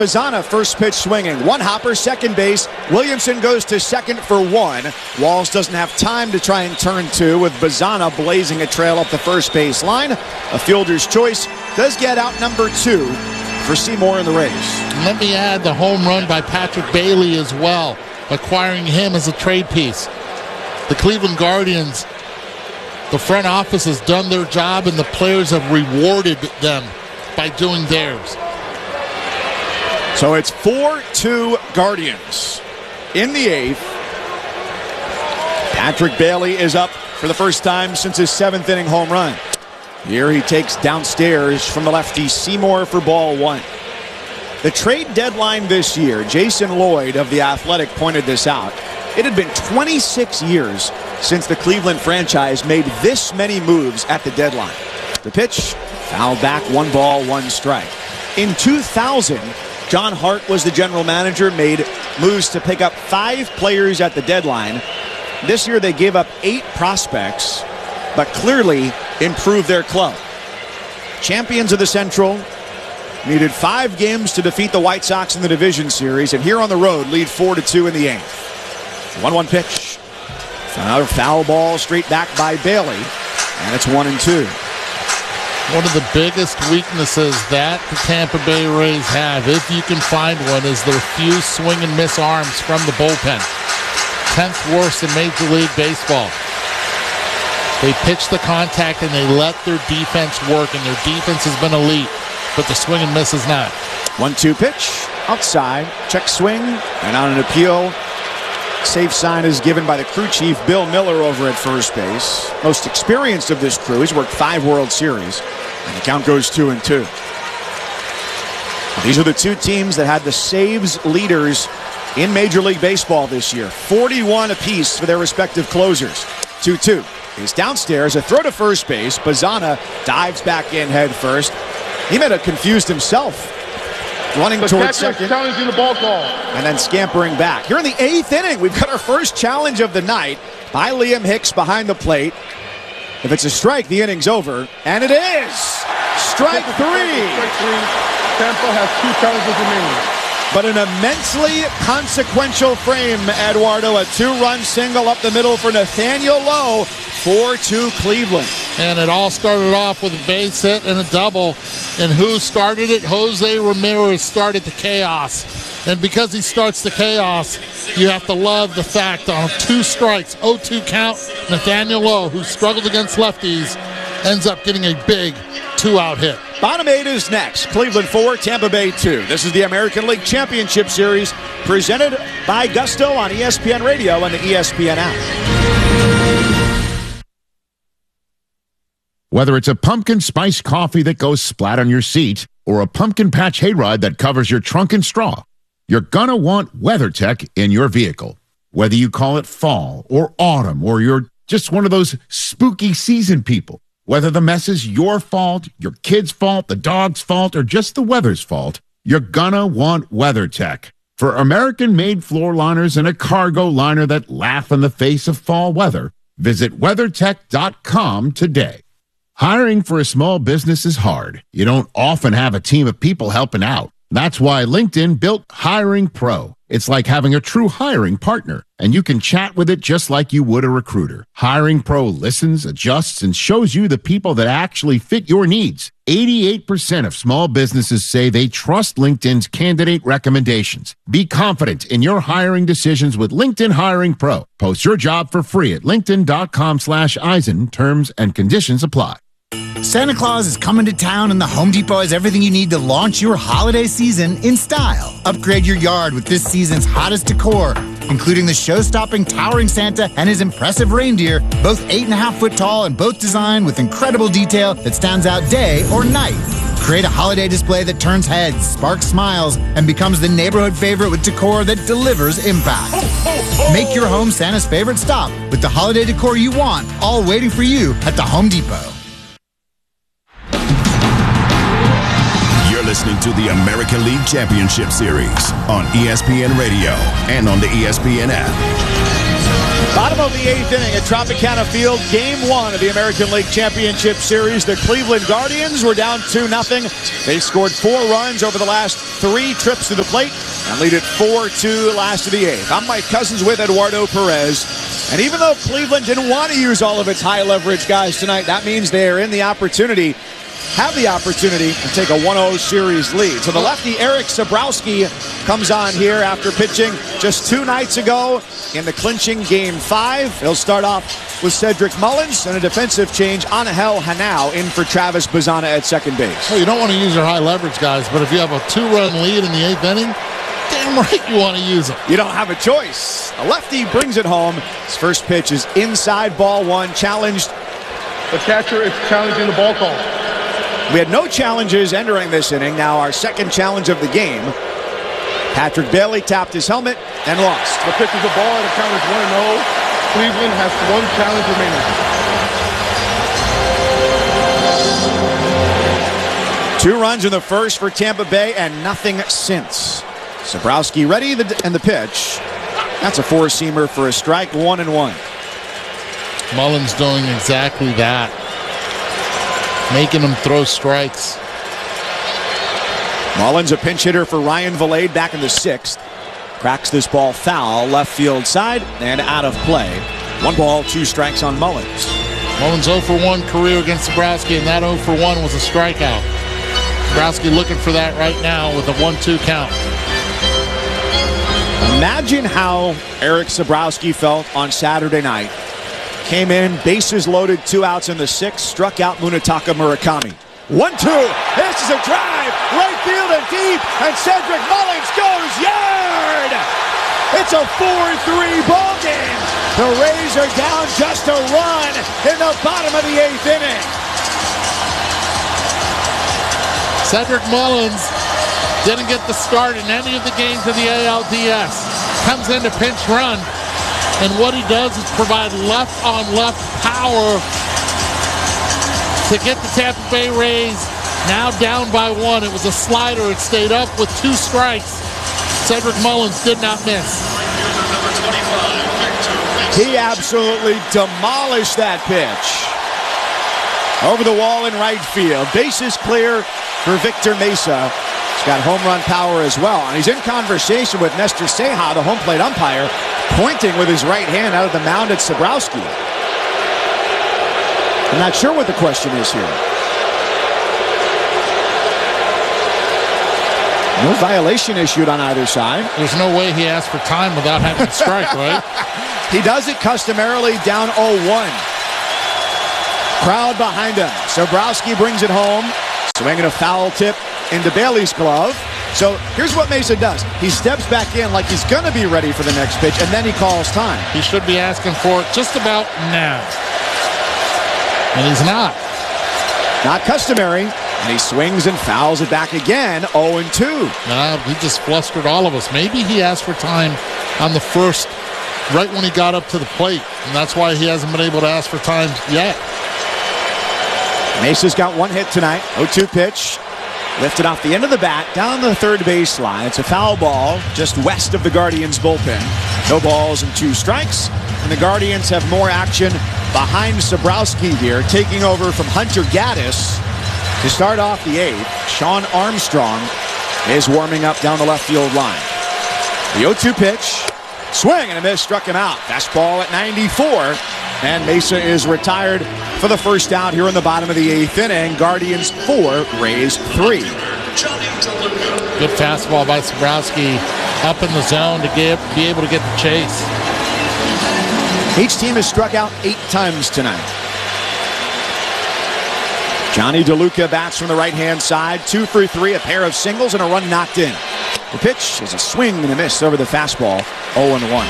Bazzana, first pitch swinging. One hopper, second base. Williamson goes to second for one. Walls doesn't have time to try and turn two with Bazzana blazing a trail up the first base line. A fielder's choice does get out number two for Seymour in the race. Let me add the home run by Patrick Bailey as well, acquiring him as a trade piece. The Cleveland Guardians, the front office has done their job and the players have rewarded them by doing theirs. So it's 4-2 Guardians in the eighth. Patrick Bailey is up for the first time since his seventh inning home run. Here he takes downstairs from the lefty Seymour for ball one. The trade deadline this year, Jason Lloyd of The Athletic pointed this out. It had been 26 years since the Cleveland franchise made this many moves at the deadline. The pitch, fouled back, 1 ball, 1 strike. In 2000, John Hart was the general manager, made moves to pick up 5 players at the deadline. This year they gave up 8 prospects, but clearly improved their club. Champions of the Central needed 5 games to defeat the White Sox in the division series, and here on the road lead 4-2 in the 8th. 1-1 pitch. Another foul ball straight back by Bailey, and it's 1-2. One of the biggest weaknesses that the Tampa Bay Rays have, if you can find one, is their few swing and miss arms from the bullpen. 10th worst in Major League Baseball. They pitch the contact and they let their defense work, and their defense has been elite, but the swing and miss is not. 1-2 pitch, outside, check swing, and on an appeal, safe sign is given by the crew chief, Bill Miller, over at first base. Most experienced of this crew. He's worked 5 World Series, and the count goes 2-2. These are the 2 teams that had the saves leaders in Major League Baseball this year. 41 apiece for their respective closers. 2-2. He's downstairs, a throw to first base. Bazzana dives back in head first. He may have confused himself. Running towards second. Challenging the ball call. And then scampering back. Here in the 8th inning, we've got our first challenge of the night by Liam Hicks behind the plate. If it's a strike, the inning's over. And it is! Strike 3! Strike 3. Tampa has 2 challenges remaining. But an immensely consequential frame, Eduardo. A 2-run single up the middle for Nathaniel Lowe. 4-2 Cleveland. And it all started off with a base hit and a double. And who started it? Jose Ramirez started the chaos. And because he starts the chaos, you have to love the fact on 2 strikes, 0-2 count, Nathaniel Lowe, who struggled against lefties, ends up getting a big 2-out hit. Bottom 8 is next. Cleveland 4, Tampa Bay 2. This is the American League Championship Series presented by Gusto on ESPN Radio and the ESPN app. Whether it's a pumpkin spice coffee that goes splat on your seat or a pumpkin patch hayride that covers your trunk and straw, you're gonna want WeatherTech in your vehicle. Whether you call it fall or autumn, or you're just one of those spooky season people, whether the mess is your fault, your kid's fault, the dog's fault, or just the weather's fault, you're gonna want WeatherTech. For American-made floor liners and a cargo liner that laugh in the face of fall weather, visit WeatherTech.com today. Hiring for a small business is hard. You don't often have a team of people helping out. That's why LinkedIn built Hiring Pro. It's like having a true hiring partner, and you can chat with it just like you would a recruiter. Hiring Pro listens, adjusts, and shows you the people that actually fit your needs. 88% of small businesses say they trust LinkedIn's candidate recommendations. Be confident in your hiring decisions with LinkedIn Hiring Pro. Post your job for free at linkedin.com/Eisen. Terms and conditions apply. Santa Claus is coming to town, and the Home Depot has everything you need to launch your holiday season in style. Upgrade your yard with this season's hottest decor, including the show-stopping towering Santa and his impressive reindeer, both 8.5 foot tall and both designed with incredible detail that stands out day or night. Create a holiday display that turns heads, sparks smiles, and becomes the neighborhood favorite with decor that delivers impact. Make your home Santa's favorite stop with the holiday decor you want, all waiting for you at the Home Depot. Listening to the American League Championship Series on ESPN Radio and on the ESPN app. Bottom of the 8th inning at Tropicana Field, Game 1 of the American League Championship Series. The Cleveland Guardians were down 2-0. They scored 4 runs over the last 3 trips to the plate and lead it 4-2 last of the 8th. I'm Mike Cousins with Eduardo Perez. And even though Cleveland didn't want to use all of its high leverage guys tonight, that means they are have the opportunity to take a 1-0 series lead. So the lefty Eric Sabrowski comes on here after pitching just 2 nights ago in the clinching Game 5. He'll start off with Cedric Mullins and a defensive change. Angel Hanao in for Travis Bazzana at second base. Well, you don't want to use your high leverage guys, but if you have a 2-run lead in the 8th inning, damn right you want to use them. You don't have a choice. A lefty brings it home. His first pitch is inside, ball 1, challenged. The catcher is challenging the ball call. We had no challenges entering this inning. Now our second challenge of the game. Patrick Bailey tapped his helmet and lost. The pitch is a ball and the count is 1-0. Cleveland has 1 challenge remaining. 2 runs in the first for Tampa Bay and nothing since. Sabrowski ready and the pitch. That's a 4-seamer for a strike, 1-1. Mullins doing exactly that. Making him throw strikes. Mullins, a pinch hitter for Ryan Vilade back in the 6th. Cracks this ball foul, left field side, and out of play. 1 ball, 2 strikes on Mullins. Mullins 0 for 1 career against Sabrowski, and that 0 for 1 was a strikeout. Sabrowski looking for that right now with a 1-2 count. Imagine how Eric Sabrowski felt on Saturday night. Came in, bases loaded, 2 outs in the 6th, struck out Munetaka Murakami. 1-2, this is a drive, right field and deep, and Cedric Mullins goes yard! It's a 4-3 ball game. The Rays are down just a run in the bottom of the 8th inning. Cedric Mullins didn't get the start in any of the games of the ALDS. Comes in to pinch run. And what he does is provide left-on-left power to get the Tampa Bay Rays now down by 1. It was a slider. It stayed up with 2 strikes. Cedric Mullins did not miss. He absolutely demolished that pitch. Over the wall in right field. Bases clear for Victor Mesa. He's got home run power as well. And he's in conversation with Nestor Ceja, the home plate umpire, pointing with his right hand out of the mound at Sabrowski. I'm not sure what the question is here. No violation issued on either side. There's no way he asked for time without having to strike, right? He does it customarily down 0-1. Crowd behind him. Sabrowski brings it home. Swinging a foul tip into Bailey's glove. So here's what Mesa does. He steps back in like he's going to be ready for the next pitch, and then he calls time. He should be asking for it just about now. And he's not. Not customary. And he swings and fouls it back again, 0-2. He just flustered all of us. Maybe he asked for time on the first, right when he got up to the plate. And that's why he hasn't been able to ask for time yet. Mesa's got 1 hit tonight. 0-2 pitch. Lifted off the end of the bat, down the third baseline. It's a foul ball just west of the Guardians' bullpen. No balls and 2 strikes. And the Guardians have more action behind Sabrowski here, taking over from Hunter Gaddis to start off the 8th. Sean Armstrong is warming up down the left field line. The 0-2 pitch. Swing and a miss, struck him out. Fastball at 94. And Mesa is retired for the first out here in the bottom of the 8th inning. Guardians 4, Rays 3. Good fastball by Sabrowski up in the zone to be able to get the chase. Each team has struck out 8 times tonight. Johnny DeLuca bats from the right-hand side. 2 for 3, a pair of singles and a run knocked in. The pitch is a swing and a miss over the fastball, 0-1.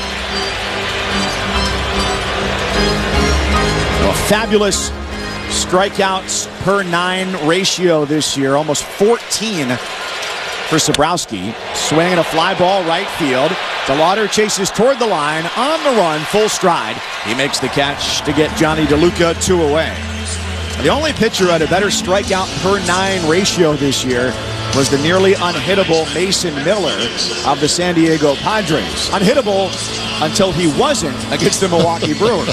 A fabulous strikeouts per 9 ratio this year, almost 14 for Sabrowski. Swing and a fly ball right field. DeLauder chases toward the line, on the run, full stride. He makes the catch to get Johnny DeLuca 2 away. The only pitcher at a better strikeout per 9 ratio this year was the nearly unhittable Mason Miller of the San Diego Padres. Unhittable until he wasn't against the Milwaukee Brewers.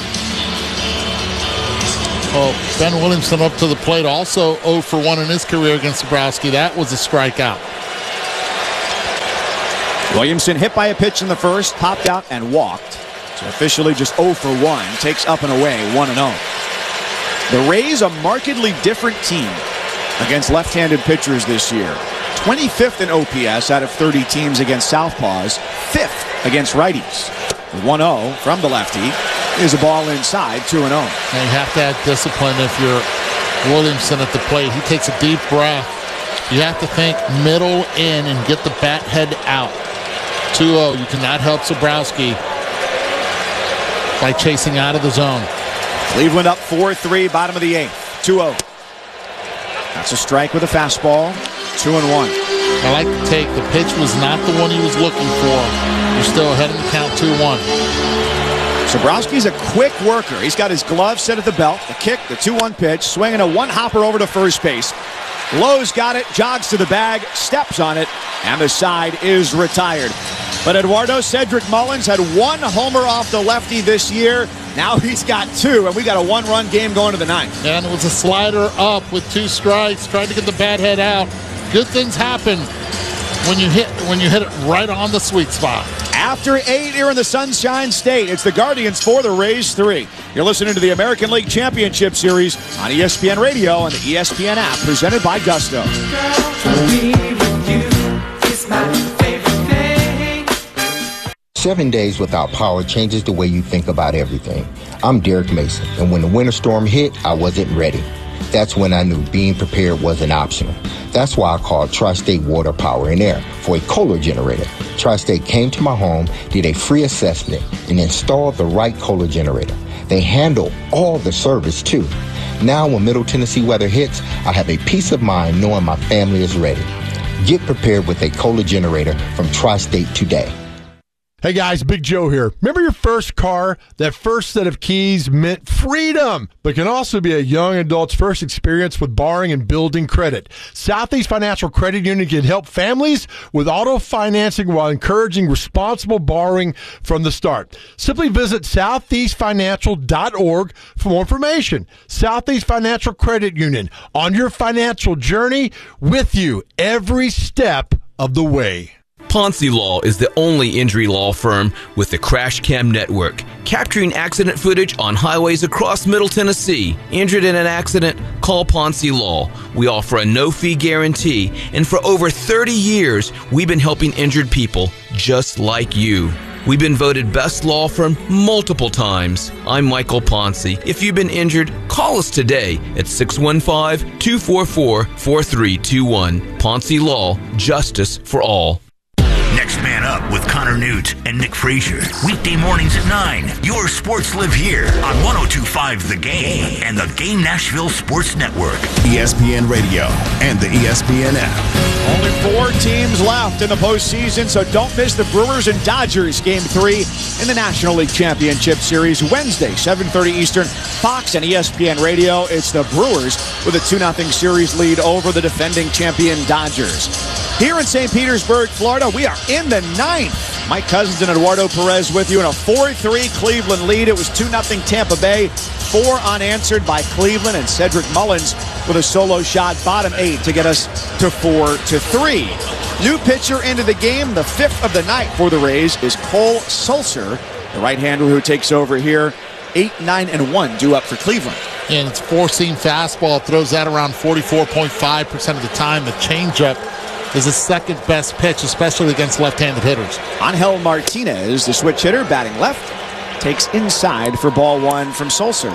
Well, Ben Williamson up to the plate, also 0 for 1 in his career against Zabrowski. That was a strikeout. Williamson hit by a pitch in the first, popped out and walked. So officially just 0 for 1, takes up and away 1-0. The Rays, a markedly different team against left-handed pitchers this year. 25th in OPS out of 30 teams against southpaws, 5th against righties. The 1-0 from the lefty is a ball inside, 2-0. Now you have to have discipline if you're Williamson at the plate. He takes a deep breath. You have to think middle in and get the bat head out. 2-0. You cannot help Zabrowski by chasing out of the zone. Cleveland up 4-3, bottom of the 8th. 2-0. That's a strike with a fastball. 2-1. I like the take. The pitch was not the one he was looking for. You're still ahead in the count, 2-1. Zabrowski's a quick worker. He's got his glove set at the belt, the kick, the 2-1 pitch, swinging a one-hopper over to first base. Lowe's got it, jogs to the bag, steps on it, and the side is retired. But Eduardo, Cedric Mullins had 1 homer off the lefty this year. Now he's got 2, and we got a 1-run game going to the 9th. And it was a slider up with 2 strikes, trying to get the bat head out. Good things happen when you hit it right on the sweet spot. After 8 here in the Sunshine State, it's the Guardians 4, the Rays 3. You're listening to the American League Championship Series on ESPN Radio and the ESPN app, presented by Gusto. 7 days without power changes the way you think about everything. I'm Derek Mason, and when the winter storm hit, I wasn't ready. That's when I knew being prepared wasn't optional. That's why I called Tri-State Water, Power, and Air for a Kohler generator. Tri-State came to my home, did a free assessment, and installed the right Kohler generator. They handle all the service, too. Now, when Middle Tennessee weather hits, I have a peace of mind knowing my family is ready. Get prepared with a Kohler generator from Tri-State today. Hey guys, Big Joe here. Remember your first car? That first set of keys meant freedom, but can also be a young adult's first experience with borrowing and building credit. Southeast Financial Credit Union can help families with auto financing while encouraging responsible borrowing from the start. Simply visit southeastfinancial.org for more information. Southeast Financial Credit Union, on your financial journey, with you every step of the way. Ponce Law is the only injury law firm with the Crash Cam Network, capturing accident footage on highways across Middle Tennessee. Injured in an accident? Call Ponce Law. We offer a no-fee guarantee, and for over 30 years, we've been helping injured people just like you. We've been voted best law firm multiple times. I'm Michael Ponce. If you've been injured, call us today at 615-244-4321. Ponce Law, justice for all. Next Man Up with Connor Newt and Nick Frazier. Weekday mornings at 9. Your sports live here on 102.5 The Game and the Game Nashville Sports Network. ESPN Radio and the ESPN app. Only 4 teams left in the postseason, so don't miss the Brewers and Dodgers Game 3 in the National League Championship Series Wednesday, 7:30 Eastern, Fox and ESPN Radio. It's the Brewers with a 2-0 series lead over the defending champion Dodgers. Here in St. Petersburg, Florida, we are in the 9th. Mike Cousins and Eduardo Perez with you in a 4-3 Cleveland lead. It was 2-0 Tampa Bay, 4 unanswered by Cleveland, and Cedric Mullins with a solo shot, bottom 8 to get us to 4-3. New pitcher into the game, the 5th of the night for the Rays, is Cole Sulser, the right-hander who takes over here. 8-9-1 due up for Cleveland. And it's four-seam fastball, throws that around 44.5% of the time. The changeup is his second best pitch, especially against left-handed hitters. Angel Martinez, the switch hitter, batting left, takes inside for ball 1 from Sulser.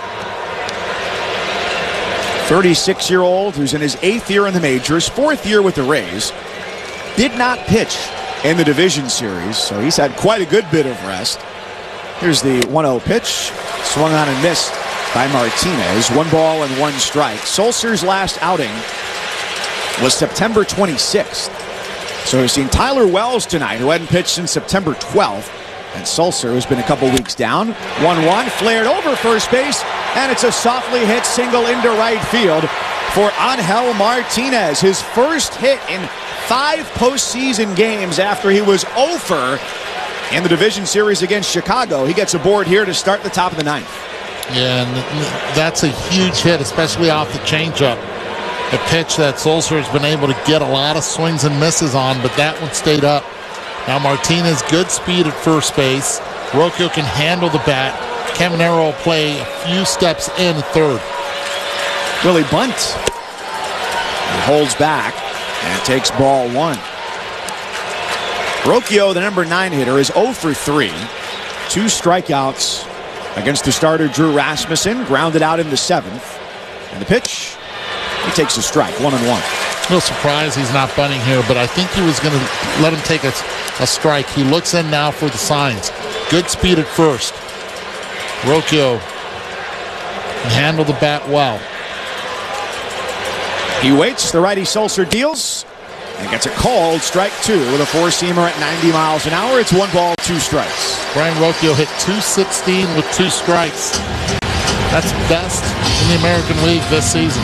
36-year-old who's in his 8th year in the majors, 4th year with the Rays, did not pitch in the division series, so he's had quite a good bit of rest. Here's the 1-0 pitch, swung on and missed by Martinez. 1 ball and 1 strike. Sulser's last outing was September 26th. So we've seen Tyler Wells tonight, who hadn't pitched since September 12th. And Sulser has been a couple weeks down. 1-1, flared over first base, and it's a softly hit single into right field for Angel Martinez. His first hit in 5 postseason games after he was 0 in the division series against Chicago. He gets aboard here to start the top of the 9th. Yeah, and that's a huge hit, especially off the changeup. A pitch that Sulzer has been able to get a lot of swings and misses on, but that one stayed up. Now Martinez, good speed at first base. Rocchio can handle the bat. Caminero will play a few steps in at third. Willie Bunt. He holds back and takes ball 1. Rocchio, the number 9 hitter, is 0 for 3. 2 strikeouts against the starter Drew Rasmussen. Grounded out in the 7th. And the pitch, he takes a strike, 1-1. No surprise he's not bunting here, but I think he was going to let him take a strike. He looks in now for the signs. Good speed at first. Rocchio can handle the bat well. He waits. The righty Sulzer deals and gets a called strike 2 with a 4-seamer at 90 miles an hour. It's 1 ball, 2 strikes. Brayan Rocchio hit .216 with 2 strikes. That's best in the American League this season.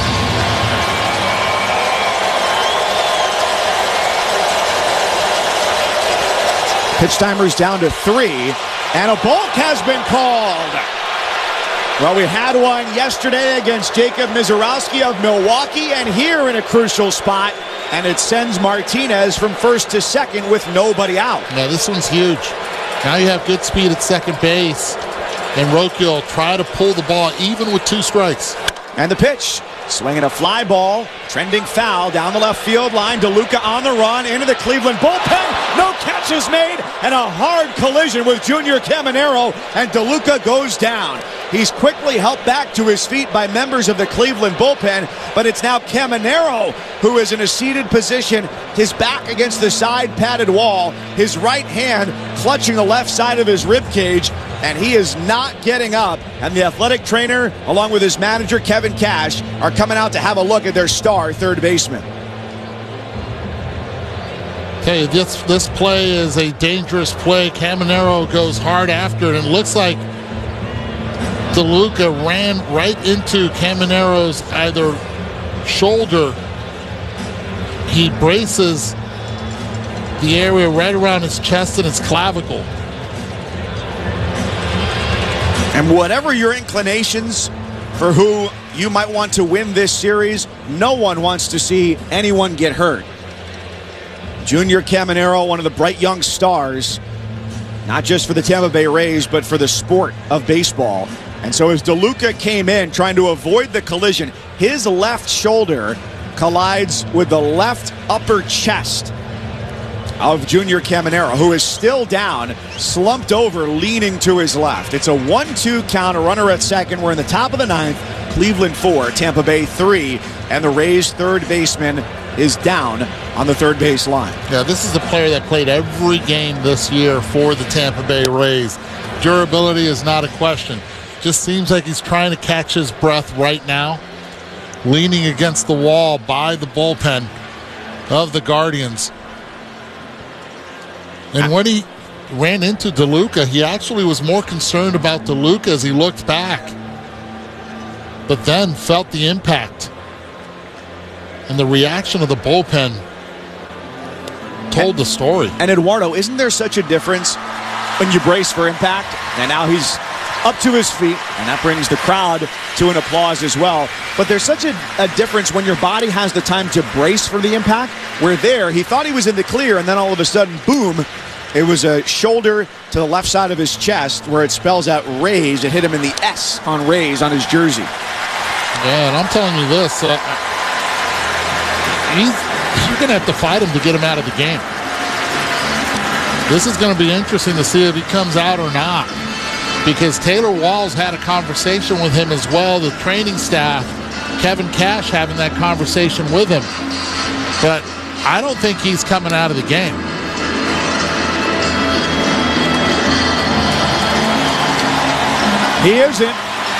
Pitch timer's down to 3, and a balk has been called. Well, we had one yesterday against Jacob Misiorowski of Milwaukee, and here in a crucial spot, and it sends Martinez from first to second with nobody out. Now this one's huge. Now you have good speed at second base, and Rocchio will try to pull the ball even with 2 strikes. And the pitch, swinging a fly ball, trending foul down the left field line. DeLuca on the run into the Cleveland bullpen. No catches made, and a hard collision with Junior Caminero, and DeLuca goes down. He's quickly helped back to his feet by members of the Cleveland bullpen, but it's now Caminero who is in a seated position, his back against the side padded wall, his right hand clutching the left side of his rib cage, and he is not getting up. And the athletic trainer, along with his manager, Kevin Cash, are coming out to have a look at their star third baseman. Okay, this play is a dangerous play. Caminero goes hard after it, and it looks like DeLuca ran right into Caminero's either shoulder. He braces the area right around his chest and his clavicle. And whatever your inclinations for who you might want to win this series, no one wants to see anyone get hurt. Junior Caminero, one of the bright young stars, not just for the Tampa Bay Rays, but for the sport of baseball. And so as DeLuca came in trying to avoid the collision, his left shoulder collides with the left upper chest of Junior Caminero, who is still down, slumped over, leaning to his left. It's a 1-2 count, a runner at second. We're in the top of the 9th. Cleveland 4, Tampa Bay 3, and the Rays' third baseman is down on the third base line. Yeah, this is a player that played every game this year for the Tampa Bay Rays. Durability is not a question. Just seems like he's trying to catch his breath right now, leaning against the wall by the bullpen of the Guardians. And when he ran into DeLuca, he actually was more concerned about DeLuca as he looked back, but then felt the impact. And the reaction of the bullpen told the story. And Eduardo, isn't there such a difference when you brace for impact? And now he's up to his feet, and that brings the crowd to an applause as well. But there's such a difference when your body has the time to brace for the impact. Where there, he thought he was in the clear, and then all of a sudden, boom, it was a shoulder to the left side of his chest where it spells out Rays. It hit him in the S on Rays on his jersey. Yeah, and I'm telling you this, you're going to have to fight him to get him out of the game. This is going to be interesting to see if he comes out or not, because Taylor Walls had a conversation with him as well, the training staff, Kevin Cash having that conversation with him. But I don't think he's coming out of the game. He isn't.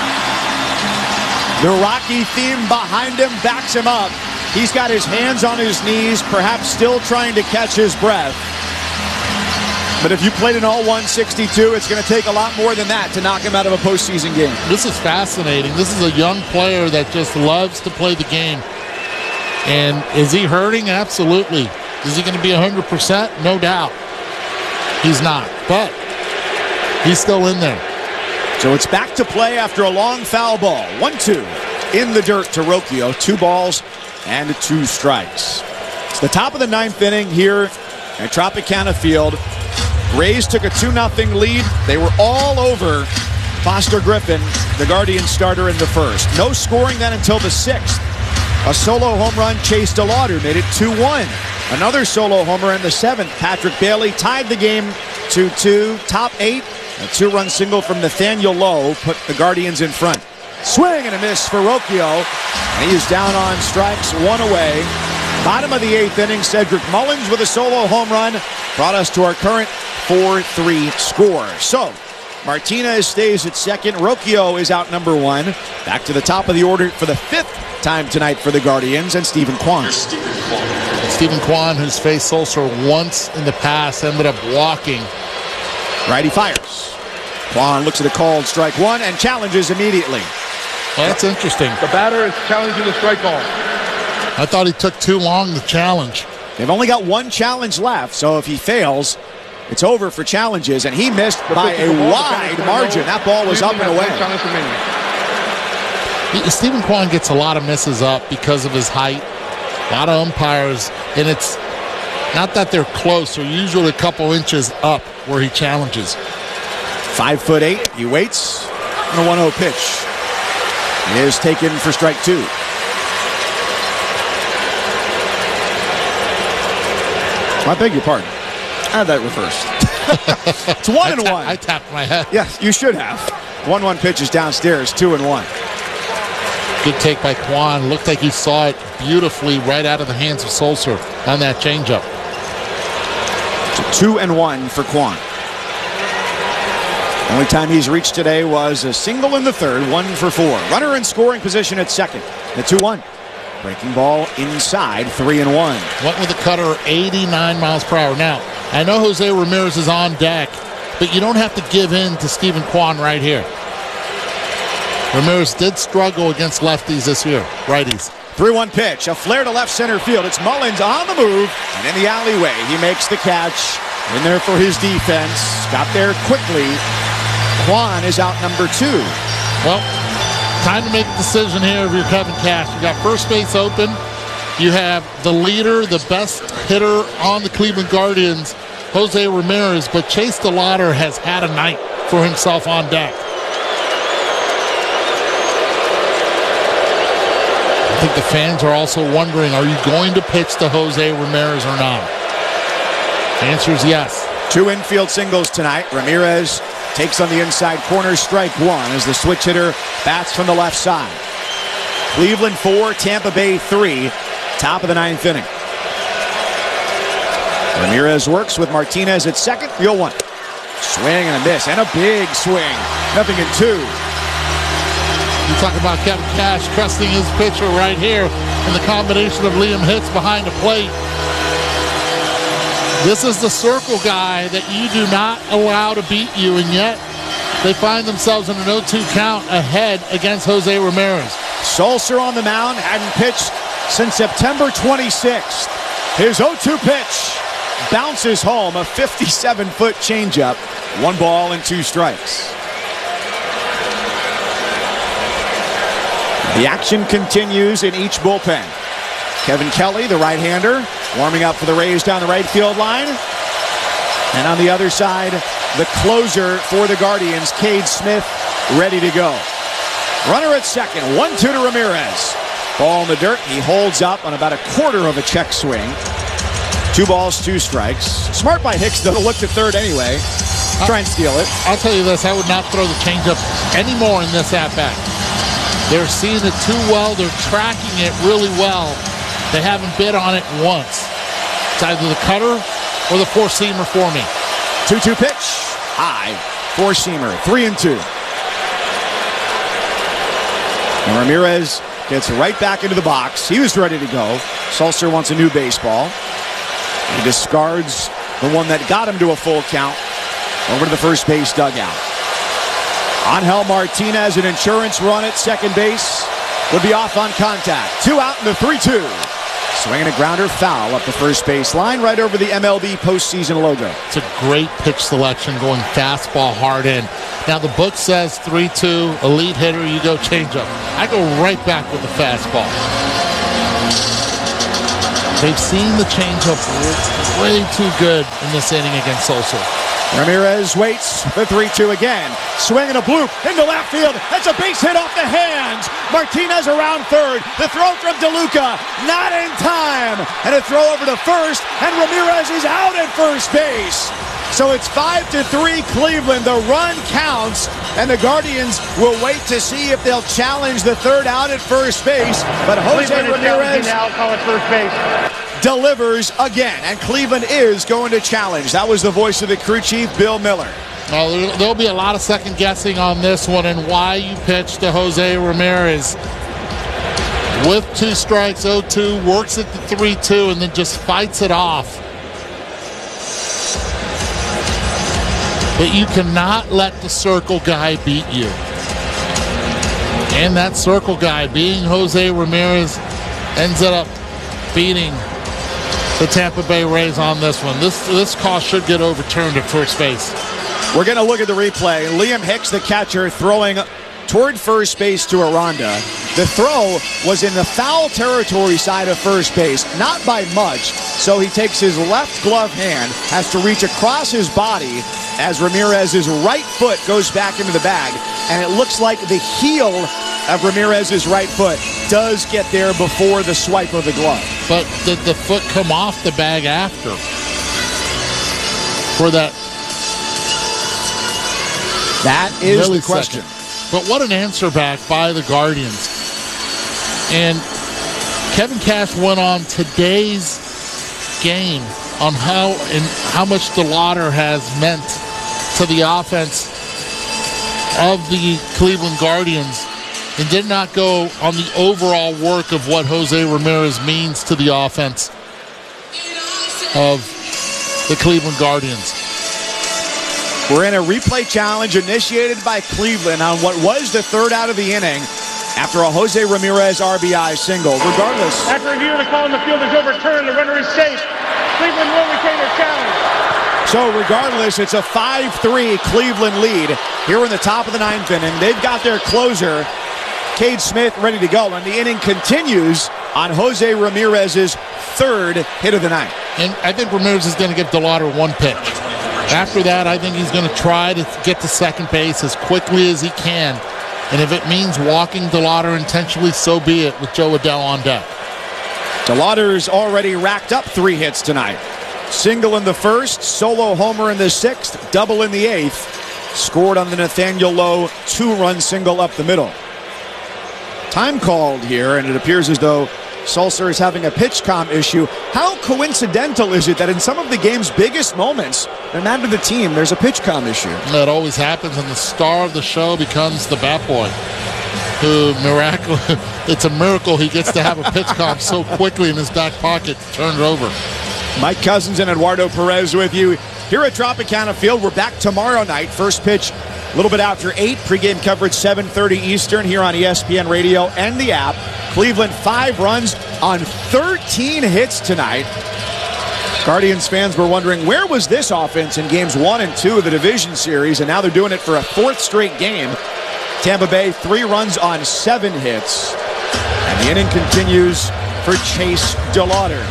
The Rocky theme behind him backs him up. He's got his hands on his knees, perhaps still trying to catch his breath. But if you played an all 162, it's going to take a lot more than that to knock him out of a postseason game. This is fascinating. This is a young player that just loves to play the game. And is he hurting? Absolutely. Is he going to be 100%? No doubt. He's not. But he's still in there. So it's back to play after a long foul ball. 1-2 in the dirt to Rocchio. 2 balls and 2 strikes. It's the top of the 9th inning here at Tropicana Field. Rays took a 2-0 lead. They were all over Foster Griffin, the Guardian starter, in the first. No scoring then until the 6th. A solo home run, Chase DeLauder made it 2-1. Another solo homer in the 7th. Patrick Bailey tied the game 2-2. Top 8, a 2-run single from Nathaniel Lowe put the Guardians in front. Swing and a miss for Rocchio. And he is down on strikes, 1 away. Bottom of the 8th inning, Cedric Mullins with a solo home run brought us to our current 4-3 score. So Martinez stays at second. Rocchio is out number 1. Back to the top of the order for the 5th time tonight for the Guardians, and Stephen Kwan. Stephen Kwan, who's faced Sulser once in the past, ended up walking. Righty fires. Kwan looks at a called strike 1 and challenges immediately. Well, that's interesting. The batter is challenging the strike call. I thought he took too long to challenge. They've only got 1 challenge left, so if he fails, it's over for challenges, and he missed by a wide margin. That ball was up and away. Stephen Kwan gets a lot of misses up because of his height. A lot of umpires, and it's not that they're close. They're usually a couple inches up where he challenges. 5'8". He waits, and a 1-0 pitch is taken for strike 2. I beg your pardon. I had that reversed. It's 1-1. I tapped my head. Yes, you should have. 1-1 pitch is downstairs, 2-1. Good take by Kwan. Looked like he saw it beautifully right out of the hands of Sulser on that changeup. So 2-1 for Kwan. Only time he's reached today was a single in the 3rd, 1 for 4. Runner in scoring position at second. The 2-1. Breaking ball inside, 3-1. Went with a cutter, 89 miles per hour. Now, I know Jose Ramirez is on deck, but you don't have to give in to Stephen Kwan right here. Ramirez did struggle against lefties this year, righties. 3-1 pitch, a flare to left center field. It's Mullins on the move, and in the alleyway, he makes the catch. In there for his defense. Got there quickly. Kwan is out number 2. Well, time to make a decision here if you're Kevin Cash. You got first base open. You have the leader, the best hitter on the Cleveland Guardians, Jose Ramirez, but Chase DeLauder has had a night for himself on deck. I think the fans are also wondering, are you going to pitch to Jose Ramirez or not? The answer is yes. 2 infield singles tonight. Ramirez takes on the inside corner, strike 1 as the switch hitter bats from the left side. Cleveland 4, Tampa Bay 3, top of the 9th inning. Ramirez works with Martinez at second, 0-1. Swing and a miss, and a big swing. 0-2. You talk about Kevin Cash trusting his pitcher right here in the combination of Liam Hitz behind the plate. This is the circle guy that you do not allow to beat you, and yet they find themselves in an 0-2 count ahead against Jose Ramirez. Sulser on the mound, hadn't pitched since September 26th. His 0-2 pitch bounces home, a 57-foot changeup. 1 ball and 2 strikes. The action continues in each bullpen. Kevin Kelly, the right-hander, warming up for the Rays down the right field line. And on the other side, the closer for the Guardians, Cade Smith, ready to go. Runner at second, 1-2 to Ramirez. Ball in the dirt, he holds up on about a quarter of a check swing. 2 balls, 2 strikes. Smart by Hicks, though, to look to third anyway. Try and steal it. I'll tell you this, I would not throw the changeup anymore in this at-bat. They're seeing it too well. They're tracking it really well. They haven't bid on it once. It's either the cutter or the four-seamer for me. 2-2 pitch. High. Four-seamer. 3-2. And Ramirez gets right back into the box. He was ready to go. Sulser wants a new baseball. He discards the one that got him to a full count, over to the first base dugout. Angel Martinez, an insurance run at second base, would be off on contact. 2 out in the 3-2. Swinging a grounder foul up the first base line, right over the MLB postseason logo. It's a great pitch selection, going fastball hard in. Now the book says 3-2, elite hitter, you go changeup. I go right back with the fastball. They've seen the changeup way too good in this inning against Sosa. Ramirez waits the 3-2 again. Swinging a bloop into left field. That's a base hit off the hands. Martinez around third. The throw from DeLuca. Not in time. And a throw over to first. And Ramirez is out at first base. So it's 5-3 Cleveland. The run counts. And the Guardians will wait to see if they'll challenge the third out at first base. But Jose Ramirez now call it first base. delivers again, and Cleveland is going to challenge. That was the voice of the crew chief, Bill Miller. Well, there'll be a lot of second guessing on this one and why you pitch to Jose Ramirez. With 2 strikes, 0-2, works at the 3-2, and then just fights it off. But you cannot let the circle guy beat you. And that circle guy, being Jose Ramirez, ends up beating the Tampa Bay Rays on this one. This call should get overturned at first base. We're going to look at the replay. Liam Hicks, the catcher, throwing toward first base to Aranda. The throw was in the foul territory side of first base, not by much. So he takes his left glove hand, has to reach across his body as Ramirez's right foot goes back into the bag. And it looks like the heel of Ramirez's right foot does get there before the swipe of the glove. But did the foot come off the bag after? For that? That is the question. But what an answer back by the Guardians. And Kevin Cash went on today's game on how much DeLauder has meant to the offense of the Cleveland Guardians, and did not go on the overall work of what Jose Ramirez means to the offense of the Cleveland Guardians. We're in a replay challenge initiated by Cleveland on what was the third out of the inning after a Jose Ramirez RBI single. Regardless, After review, the call in the field is overturned. The runner is safe. Cleveland will retain their challenge. so regardless, it's a 5-3 Cleveland lead here in the top of the 9th inning. They've got their closer, Cade Smith, ready to go, and the inning continues on Jose Ramirez's third hit of the night. And I think Ramirez is going to give DeLauder one pitch. After that, I think he's going to try to get to second base as quickly as he can. And if it means walking DeLauder intentionally, so be it, with Joe Adell on deck. DeLauder's already racked up 3 hits tonight. Single in the first, solo homer in the 6th, double in the 8th. Scored on the Nathaniel Lowe 2-run single up the middle. Time called here, and it appears as though Sulcer is having a pitch comm issue. How coincidental is it that in some of the game's biggest moments, no matter the team, there's a pitch comm issue? That always happens, and the star of the show becomes the bat boy, who it's a miracle he gets to have a pitch comm so quickly in his back pocket, turned over. Mike Cousins and Eduardo Perez with you here at Tropicana Field. We're back tomorrow night. First pitch a little bit after 8. Pregame coverage 7:30 Eastern here on ESPN Radio and the app. Cleveland 5 runs on 13 hits tonight. Guardians fans were wondering, where was this offense in games 1 and 2 of the division series? And now they're doing it for a 4th straight game. Tampa Bay 3 runs on 7 hits. And the inning continues for Chase DeLauder.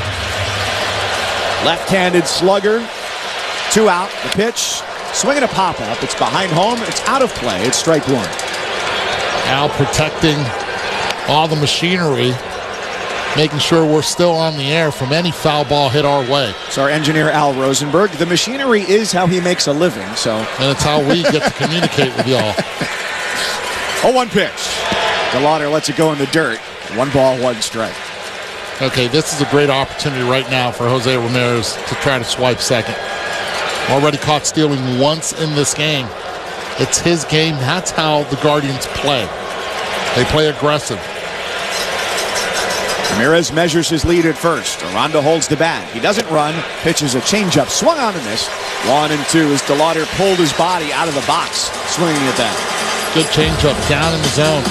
Left-handed slugger. 2 out. The pitch. Swinging a pop-up. It's behind home. It's out of play. It's strike 1. Al protecting all the machinery, making sure we're still on the air from any foul ball hit our way. It's our engineer, Al Rosenberg. The machinery is how he makes a living, so. And it's how we get to communicate with y'all. 0-1 pitch. DeLauder lets it go in the dirt. 1 ball, 1 strike. Okay, this is a great opportunity right now for Jose Ramirez to try to swipe second. Already caught stealing once in this game. It's his game. That's how the Guardians play. They play aggressive. Ramirez measures his lead at first. Aranda holds the bat. He doesn't run. Pitches a changeup. Swung on and missed. 1-2 as DeLauder pulled his body out of the box, swinging at that. Good changeup down in the zone.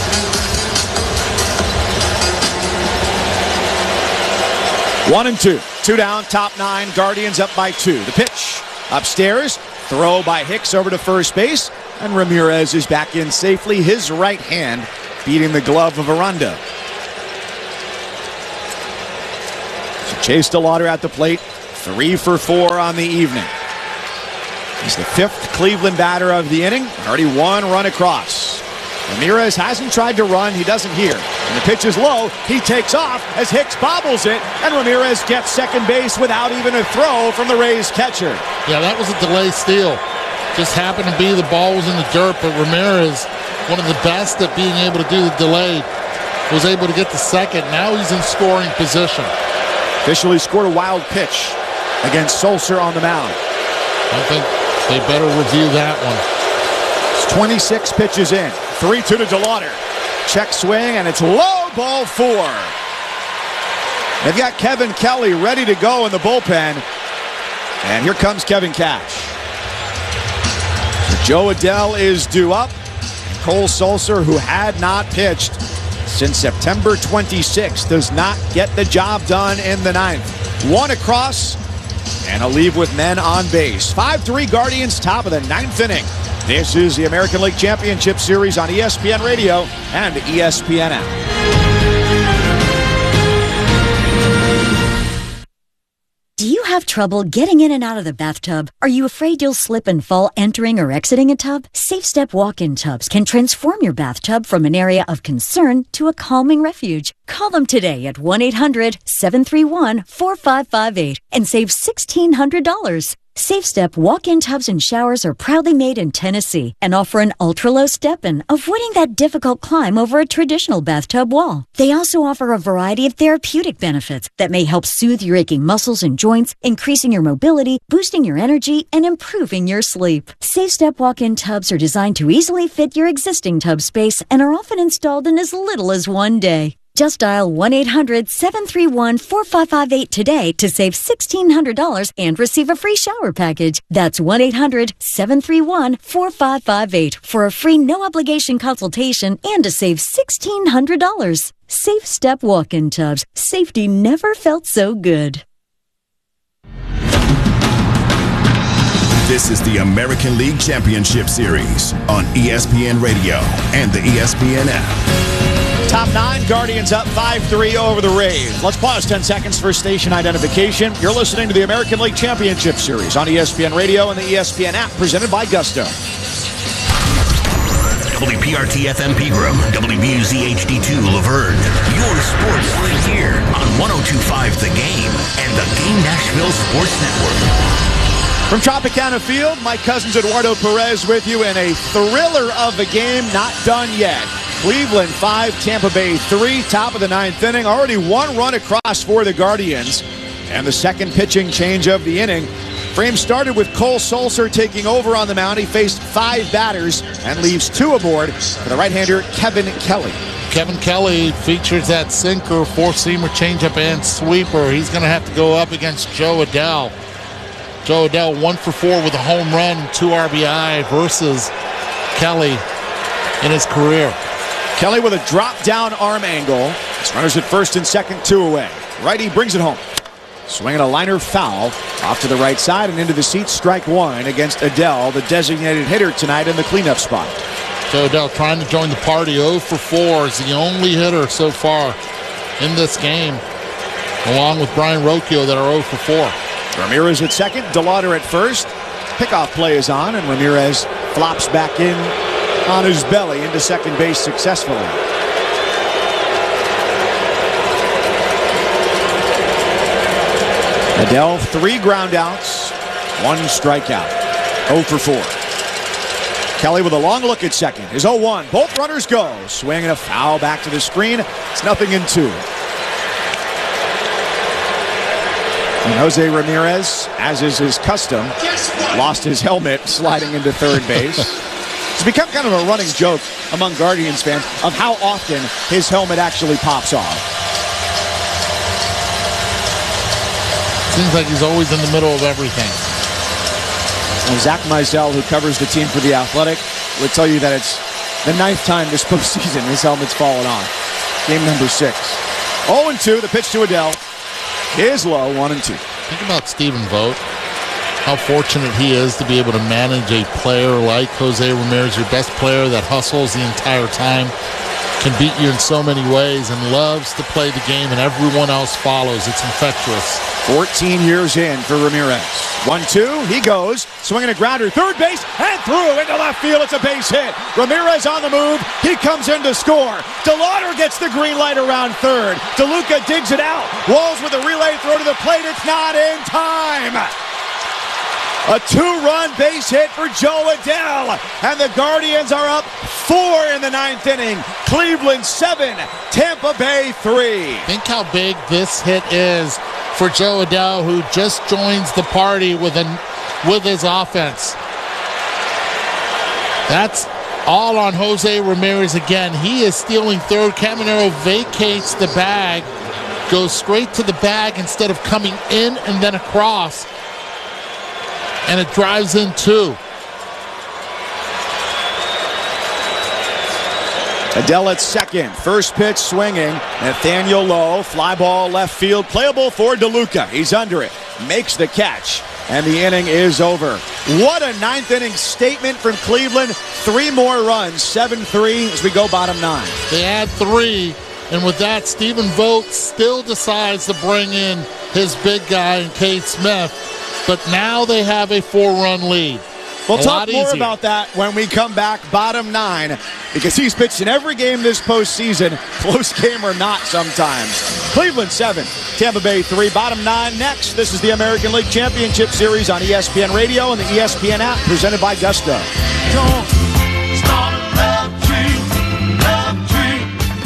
1-2. 2 down, top 9. Guardians up by 2. The pitch upstairs. Throw by Hicks over to first base. And Ramirez is back in safely. His right hand beating the glove of Aranda. So Chase DeLauder at the plate. 3 for 4 on the evening. He's the 5th Cleveland batter of the inning. Already 1 run across. Ramirez hasn't tried to run. He doesn't here. And the pitch is low. He takes off as Hicks bobbles it. And Ramirez gets second base without even a throw from the Rays catcher. Yeah, that was a delay steal. Just happened to be the ball was in the dirt, but Ramirez, one of the best at being able to do the delay, was able to get to second. Now he's in scoring position. Officially scored a wild pitch against Sulser on the mound. I think they better review that one. It's 26 pitches in. 3-2 to DeLauder. Check swing, and it's low, ball 4. They've got Kevin Kelly ready to go in the bullpen. And here comes Kevin Cash. So Joe Adell is due up. Cole Sulser, who had not pitched since September 26th, does not get the job done in the 9th. 1 across, and a leave with men on base. 5-3 Guardians, top of the 9th inning. This is the American League Championship Series on ESPN Radio and the ESPN app. Do you have trouble getting in and out of the bathtub? Are you afraid you'll slip and fall entering or exiting a tub? Safe Step walk-in tubs can transform your bathtub from an area of concern to a calming refuge. Call them today at 1-800-731-4558 and save $1,600. Safe Step walk-in tubs and showers are proudly made in Tennessee and offer an ultra-low step-in, avoiding that difficult climb over a traditional bathtub wall. They also offer a variety of therapeutic benefits that may help soothe your aching muscles and joints, increasing your mobility, boosting your energy, and improving your sleep. Safe Step walk-in tubs are designed to easily fit your existing tub space and are often installed in as little as 1 day. Just dial 1-800-731-4558 today to save $1,600 and receive a free shower package. That's 1-800-731-4558 for a free no-obligation consultation and to save $1,600. Safe Step walk-in tubs. Safety never felt so good. This is the American League Championship Series on ESPN Radio and the ESPN app. Top 9, Guardians up 5-3 over the Rays. Let's pause 10 seconds for station identification. You're listening to the American League Championship Series on ESPN Radio and the ESPN app, presented by Gusto. WPRT-FM Pegram, WBUZ HD2 Laverne. Your sports live here on 102.5 The Game and the Game Nashville Sports Network. From Tropicana Field, Mike Cousins, Eduardo Perez with you in a thriller of the game, not done yet. Cleveland 5, Tampa Bay 3, top of the 9th inning. Already 1 run across for the Guardians. And the second pitching change of the inning. Frame started with Cole Sulser taking over on the mound. He faced 5 batters and leaves 2 aboard for the right-hander Kevin Kelly. Kevin Kelly features that sinker, 4-seamer, changeup, and sweeper. He's going to have to go up against Joe Adell. Joe Adell 1 for 4 with a home run, 2 RBI versus Kelly in his career. Kelly with a drop-down arm angle. His runners at first and second, 2 away. Righty brings it home. Swinging a liner foul off to the right side and into the seats. Strike 1 against Adell, the designated hitter tonight in the cleanup spot. Joe Adell trying to join the party. 0 for 4 is the only hitter so far in this game, along with Brian Rocchio that are 0 for 4. Ramirez at second, DeLauder at first. Pickoff play is on, and Ramirez flops back in on his belly into second base successfully. Adell, 3 ground outs, 1 strikeout, 0 for 4. Kelly with a long look at second, is 0-1. Both runners go. Swing and a foul back to the screen. It's 0-2. And Jose Ramirez, as is his custom, lost his helmet sliding into third base. It's become kind of a running joke among Guardians fans of how often his helmet actually pops off. Seems like he's always in the middle of everything. And Zach Mizell, who covers the team for The Athletic, would tell you that it's the 9th time this postseason his helmet's fallen off. Game number 6. 0-2, the pitch to Adele is low, 1-2. Think about Stephen Vogt. How fortunate he is to be able to manage a player like Jose Ramirez, your best player that hustles the entire time, can beat you in so many ways and loves to play the game, and everyone else follows. It's infectious. 14 years in for Ramirez. 1-2, he goes, swinging a grounder, third base, and through into left field. It's a base hit. Ramirez on the move. He comes in to score. DeLauder gets the green light around third. DeLuca digs it out. Walls with a relay throw to the plate. It's not in time. A 2-run base hit for Jo Adell. And the Guardians are up 4 in the 9th inning. Cleveland 7, Tampa Bay 3. Think how big this hit is for Jo Adell, who just joins the party with his offense. That's all on Jose Ramirez again. He is stealing third. Caminero vacates the bag, goes straight to the bag instead of coming in and then across. And it drives in 2. Adell at second. First pitch swinging. Nathaniel Lowe. Fly ball left field. Playable for DeLuca. He's under it. Makes the catch. And the inning is over. What a 9th inning statement from Cleveland. 3 more runs. 7-3 as we go bottom 9. They add 3. And with that, Stephen Vogt still decides to bring in his big guy, Cade Smith. But now they have a 4-run lead. We'll talk more about that when we come back, bottom 9, because he's pitched in every game this postseason, close game or not sometimes. Cleveland 7, Tampa Bay 3, bottom 9 next. This is the American League Championship Series on ESPN Radio and the ESPN app, presented by Gusto. Don't start a love tree.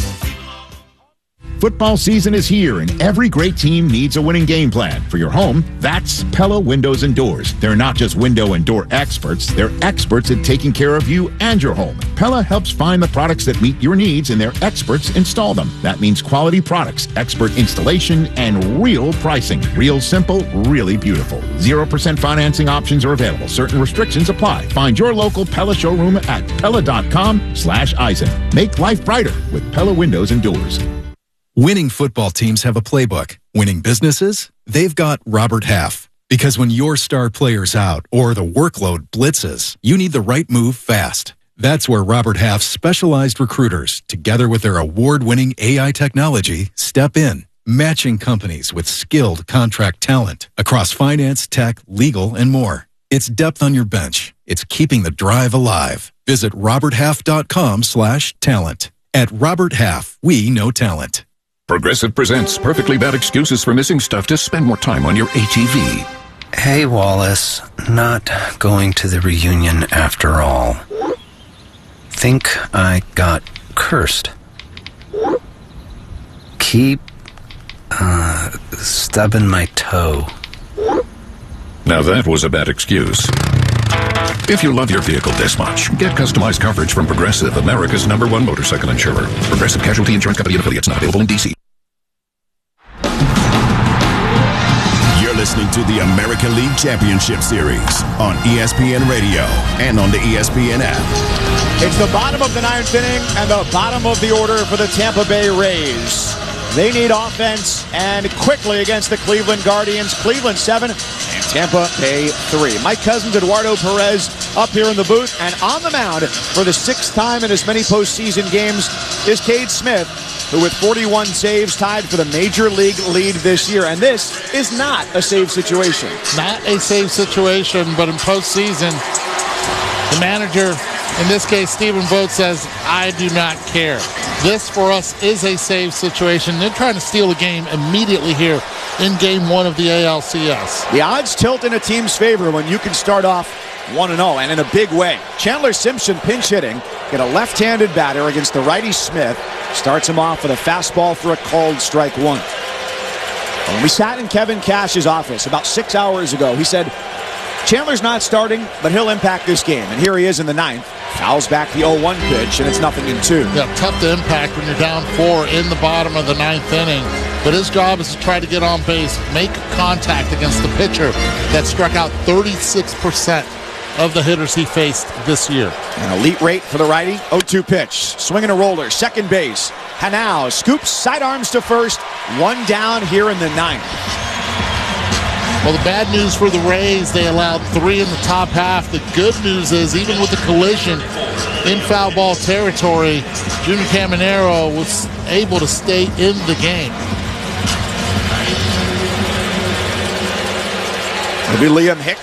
Football season is here, and every great team needs a winning game plan. For your home, that's Pella Windows and Doors. They're not just window and door experts, they're experts at taking care of you and your home. Pella helps find the products that meet your needs, and their experts install them. That means quality products, expert installation, and real pricing. Real simple, really beautiful. 0% financing options are available. Certain restrictions apply. Find your local Pella showroom at Pella.com/Eisen. Make life brighter with Pella Windows and Doors. Winning football teams have a playbook. Winning businesses? They've got Robert Half. Because when your star player's out or the workload blitzes, you need the right move fast. That's where Robert Half's specialized recruiters, together with their award-winning AI technology, step in, matching companies with skilled contract talent across finance, tech, legal, and more. It's depth on your bench. It's keeping the drive alive. Visit roberthalf.com/talent. At Robert Half, we know talent. Progressive presents Perfectly Bad Excuses for Missing Stuff to Spend More Time on Your ATV. Hey, Wallace. Not going to the reunion after all. Think I got cursed. Keep, stubbing my toe. Now that was a bad excuse. If you love your vehicle this much, get customized coverage from Progressive, America's #1 motorcycle insurer. Progressive Casualty Insurance Company and affiliates, not available in D.C. You're listening to the American League Championship Series on ESPN Radio and on the ESPN app. It's the bottom of the 9th inning and the bottom of the order for the Tampa Bay Rays. They need offense, and quickly against the Cleveland Guardians. Cleveland 7 and Tampa Bay 3. Mike Cousins, Eduardo Perez up here in the booth, and on the mound for the 6th time in as many postseason games is Cade Smith, who with 41 saves tied for the Major League lead this year. And this is not a save situation. Not a save situation, but in postseason, the manager, in this case, Stephen Vogt, says, I do not care. This, for us, is a save situation. They're trying to steal a game immediately here in Game 1 of the ALCS. The odds tilt in a team's favor when you can start off 1-0, and in a big way. Chandler Simpson pinch hitting, get a left-handed batter against the righty Smith. Starts him off with a fastball for a called strike 1. When we sat in Kevin Cash's office about 6 hours ago, he said, Chandler's not starting, but he'll impact this game. And here he is in the ninth. Fouls back the 0-1 pitch, and it's 0-2. Yeah, tough to impact when you're down 4 in the bottom of the ninth inning. But his job is to try to get on base, make contact against the pitcher that struck out 36% of the hitters he faced this year. An elite rate for the righty. 0-2 pitch. Swinging a roller. Second base. Hanau scoops sidearms to first. One down here in the ninth. Well, the bad news for the Rays, they allowed 3 in the top half. The good news is, even with the collision in foul ball territory, Junior Caminero was able to stay in the game. It'll be Liam Hick